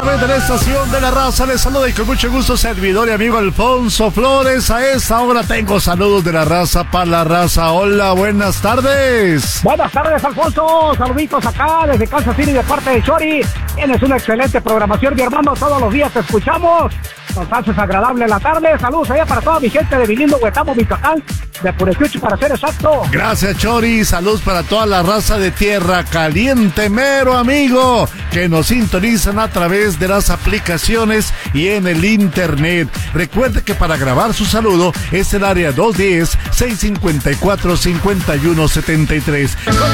través de la estación de la raza. Les saluda y con mucho gusto servidor y amigo Alfonso Flores. A esta hora tengo saludos de la raza para la raza. Hola, buenas tardes. Buenas tardes, Alfonso. Saluditos acá desde Kansas City de parte de Chori. Tienes una excelente programación, mi hermano. Todos los días te escuchamos. Nos haces agradable la tarde. Saludos allá para toda mi gente de Vilindo, Huetamo, Michoacán, de Purechuchi para ser exacto. Gracias, Chori. Saludos para toda la raza de Tierra Caliente, mero amigo, que nos sintonizan a través de las aplicaciones y en el internet. Recuerde que para grabar su saludo es el área 210-654-5173. Con